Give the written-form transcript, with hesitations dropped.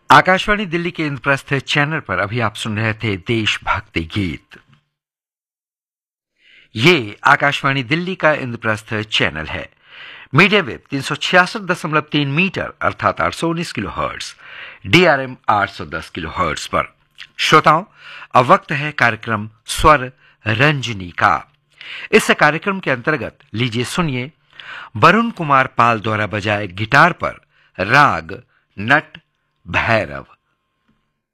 आकाशवाणी दिल्ली के इंद्रप्रस्थ चैनल पर अभी आप सुन रहे थे देशभक्ति गीत। ये आकाशवाणी दिल्ली का इंद्रप्रस्थ चैनल है। मीडियम वेव 366.3 मीटर अर्थात 819 kilo hertz, DRM 810 kilo hertz पर। श्रोताओं, अब वक्त है कार्यक्रम स्वर रंजनी का। इस कार्यक्रम के अंतर्गत लीजिए सुनिए वरुण कुमार पाल द्वारा बजाए गिटार पर राग नट भैरव।